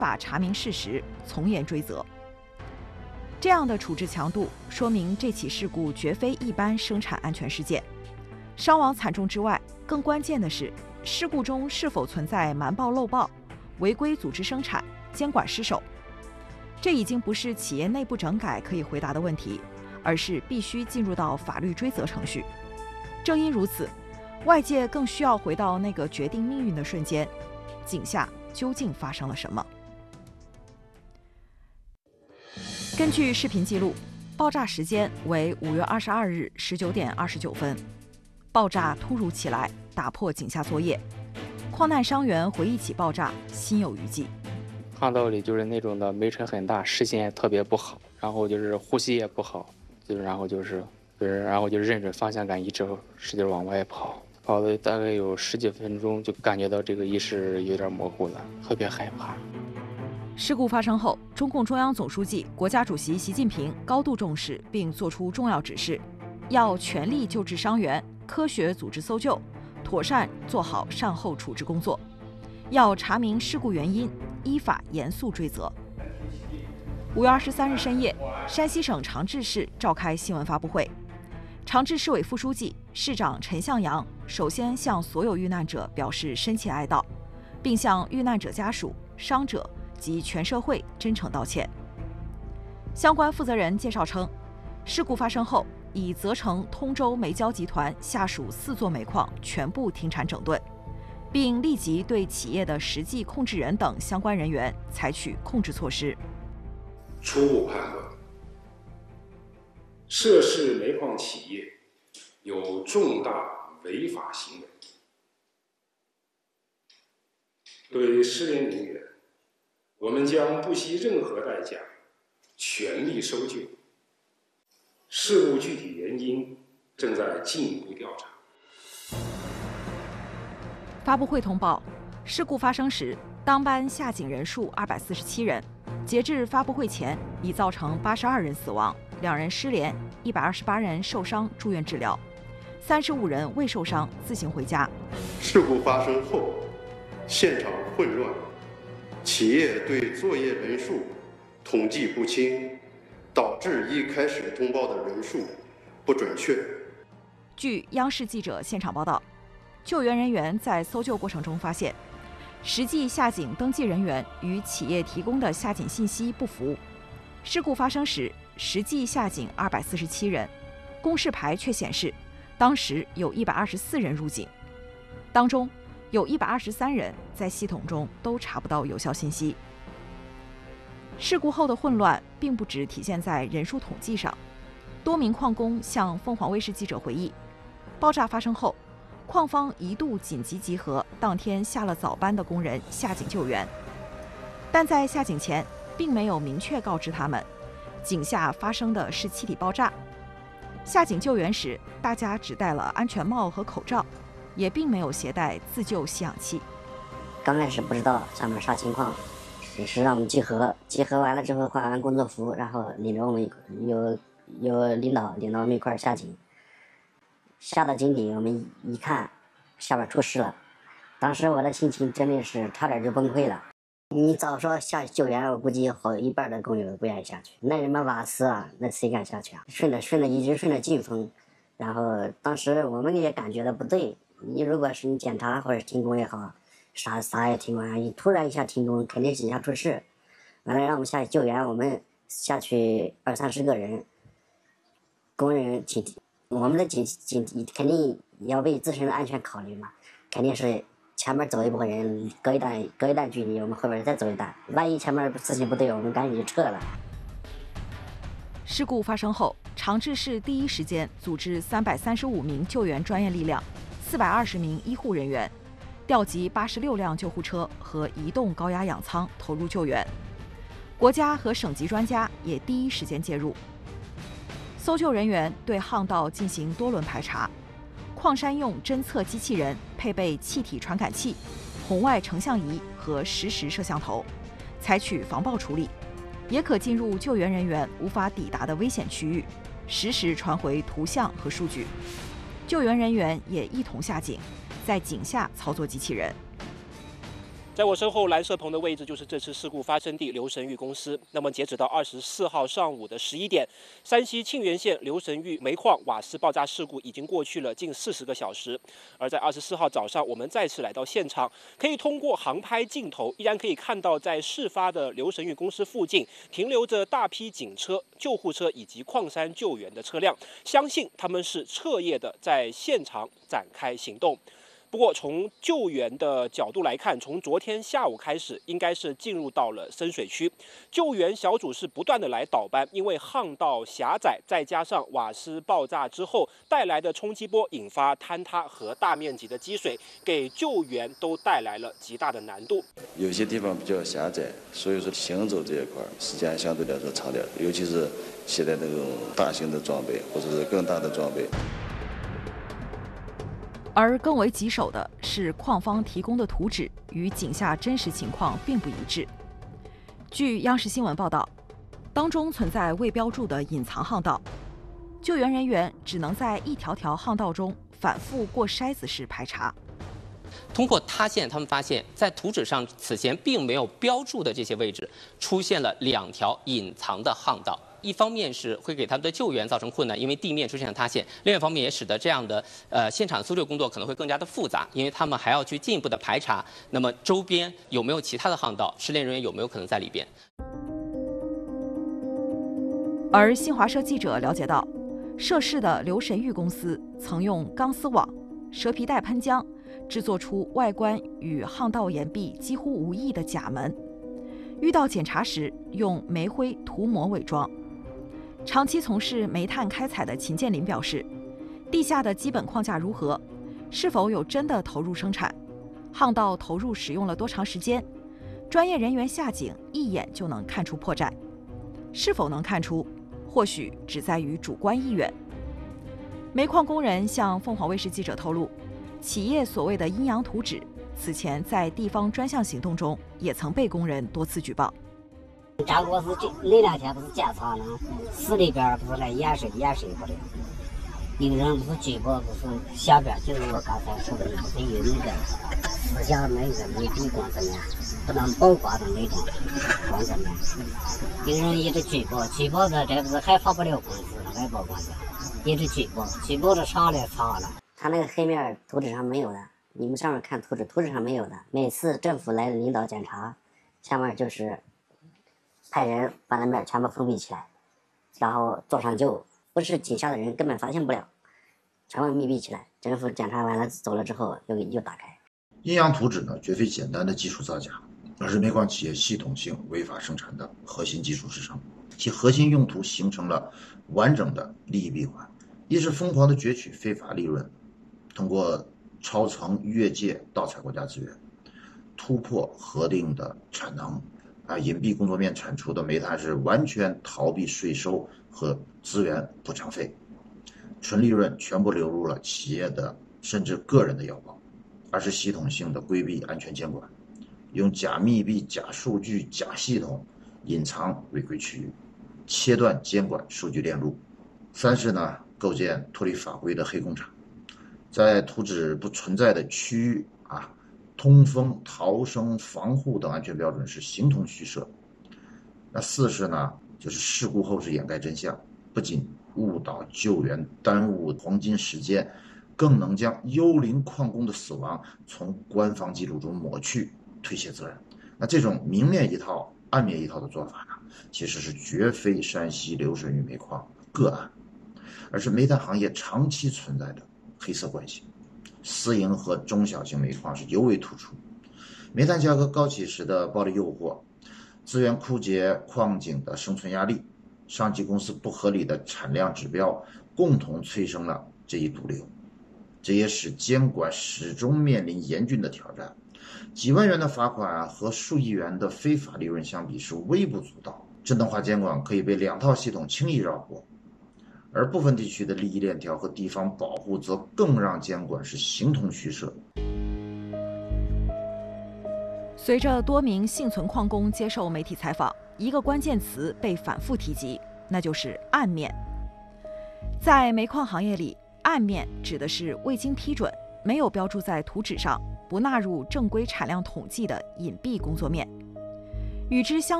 法查明事实，从严追责。这样的处置强度，说明这起事故绝非一般生产安全事件。伤亡惨重之外，更关键的是，事故中是否存在瞒报漏报、违规组织生产、监管失守？这已经不是企业内部整改可以回答的问题，而是必须进入到法律追责程序。正因如此，外界更需要回到那个决定命运的瞬间，井下究竟发生了什么？根据视频记录，爆炸时间为5月22日19点29分。爆炸突如其来，打破井下作业。矿难伤员回忆起爆炸，心有余悸。 巷道里就是那种的煤尘很大，视线也特别不好，然后就是呼吸也不好，然后就认准方向感，一直使劲往外跑，跑了大概有10几分钟，就感觉到这个意识有点模糊了，特别害怕。 事故发生后，中共中央总书记、国家主席习近平高度重视，并作出重要指示，要全力救治伤员，科学组织搜救，妥善做好善后处置工作，要查明事故原因，依法严肃追责。5月23日深夜，山西省长治市召开新闻发布会，长治市委副书记、市长陈向阳首先向所有遇难者表示深切哀悼，并向遇难者家属、伤者及全社会真诚道歉。相关负责人介绍称，事故发生后，已责成通州煤焦集团下属4座煤矿全部停产整顿，并立即对企业的实际控制人等相关人员采取控制措施。 初步判断，涉事煤矿企业有重大违法行为，对失联人员，我们将不惜任何代价全力搜救。事故具体原因正在进一步调查。 发布会通报，事故发生时，当班下井人数247人，截至发布会前，已造成82人死亡，2人失联，128人受伤住院治疗，35人未受伤自行回家。 事故发生后，现场混乱，企业对作业人数统计不清，导致一开始通报的人数不准确。 据央视记者现场报道，救援人员在搜救过程中发现，实际下井登记人员与企业提供的下井信息不符。事故发生时，实际下井247人，公示牌却显示当时有124人入井，当中有123人在系统中都查不到有效信息。事故后的混乱并不只体现在人数统计上。多名矿工向凤凰卫视记者回忆，爆炸发生后，矿方一度紧急集合当天下了早班的工人下井救援，但在下井前并没有明确告知他们，井下发生的是气体爆炸。下井救援时，大家只戴了安全帽和口罩，也并没有携带自救吸氧器。 刚开始不知道上面啥情况，只是让我们集合，集合完了之后换完工作服，然后领着我们有领导领到我们一块儿下井。下到井底，我们一看下边出事了，当时我的心情真的是差点就崩溃了。你早说下去救援，我估计好一半的工友都不愿意下去。那什么瓦斯啊，那谁敢下去啊？一直顺着劲风，然后当时我们也感觉到不对。你如果是你检查或者停工也好，啥也停工，你突然一下停工，肯定井下出事。完了让我们下去救援，我们下去20-30个人，工人我们的井肯定要为自身的安全考虑嘛，肯定是前面走一部分人，隔一段距离，我们后边再走一段，万一前面事情不对，我们赶紧就撤了。 事故发生后，长治市第一时间组织335名救援专业力量，420名医护人员，调集86辆救护车和移动高压氧舱投入救援。国家和省级专家也第一时间介入。搜救人员对巷道进行多轮排查，矿山用侦测机器人配备气体传感器、红外成像仪和实时摄像头，采取防爆处理，也可进入救援人员无法抵达的危险区域，实时传回图像和数据。救援人员也一同下井，在井下操作机器人。 在我身后蓝色棚的位置就是这次事故发生地留神峪公司。那么截止到24号上午的11点，山西沁源县留神峪煤矿瓦斯爆炸事故已经过去了近40个小时。而在24号早上，我们再次来到现场，可以通过航拍镜头依然可以看到，在事发的留神峪公司附近停留着大批警车、救护车以及矿山救援的车辆，相信他们是彻夜的在现场展开行动。不过，从救援的角度来看，从昨天下午开始，应该是进入到了深水区。救援小组是不断的来倒班，因为巷道狭窄，再加上瓦斯爆炸之后带来的冲击波，引发坍塌和大面积的积水，给救援都带来了极大的难度。 有些地方比较狭窄，所以说行走这一块时间相对来说长点，尤其是携带那种大型的装备或者是更大的装备。 而更为棘手的是，矿方提供的图纸与井下真实情况并不一致。据央视新闻报道，当中存在未标注的隐藏巷道，救援人员只能在一条条巷道中反复过筛子式排查。 通过塌陷，他们发现，在图纸上此前并没有标注的这些位置，出现了2条隐藏的巷道。一方面是会给他们的救援造成困难，因为地面出现了塌陷；另外一方面也使得这样的现场搜救工作可能会更加的复杂，因为他们还要去进一步的排查，那么周边有没有其他的巷道，失联人员有没有可能在里边。 而新华社记者了解到，涉事的留神峪公司曾用钢丝网、蛇皮袋喷浆制作出外观与巷道岩壁几乎无异的假门，遇到检查时用煤灰涂抹伪装。长期从事煤炭开采的秦建林表示，地下的基本框架如何，是否有真的投入生产，巷道投入使用了多长时间，专业人员下井一眼就能看出破绽。是否能看出，或许只在于主观意愿。煤矿工人向凤凰卫视记者透露，企业所谓的阴阳图纸，此前在地方专项行动中也曾被工人多次举报。 张国是那2天不是检查呢，市里边不是来验水不的，有人不是举报，不是下边就是我刚才说的，不是有那个私下那个煤币光怎么样，不能曝光的那种光怎么样，有人一直举报的，这不是还发不了工资了，外包工资，一直举报的上来查了。他那个黑面图纸上没有的，你们上面看图纸上没有的。每次政府来领导检查，下面就是派人把那面全部封闭起来，然后做上旧，不是井下的人根本发现不了，全部密闭起来。政府检查完了走了之后又打开。 阴阳图纸呢，绝非简单的技术造假，而是煤矿企业系统性违法生产的核心技术支撑。其核心用途形成了完整的利益闭环，一是疯狂的攫取非法利润，通过超层越界盗采国家资源，突破核定的产能。隐蔽工作面产出的煤炭是完全逃避税收和资源补偿费，纯利润全部流入了企业的甚至个人的腰包。而是系统性的规避安全监管，用假密闭、假数据、假系统隐藏违规区域，切断监管数据链路。3是呢，构建脱离法规的黑工厂，在图纸不存在的区域通风、逃生、防护等安全标准是形同虚设。那4是呢，就是事故后是掩盖真相，不仅误导救援、耽误黄金时间，更能将幽灵矿工的死亡从官方记录中抹去，推卸责任。那这种明面一套、暗面一套的做法呢，其实是绝非山西留神峪煤矿个案，而是煤炭行业长期存在的黑色关系。私营和中小型煤矿是尤为突出，煤炭价格高企时的暴利诱惑，资源枯竭、矿井的生存压力，上级公司不合理的产量指标，共同催生了这一毒瘤。这也使监管始终面临严峻的挑战。几万元的罚款和数亿元的非法利润相比是微不足道，智能化监管可以被2套系统轻易绕过。而部分地区的利益链条和地方保护则更让监管是形同虚设。 随着多名幸存矿工接受媒体采访，一个关键词被反复提及，那就是暗面。在煤矿行业里，暗面指的是未经批准、没有标注在图纸上、 不纳入正规产量统计的隐蔽工作面。与之相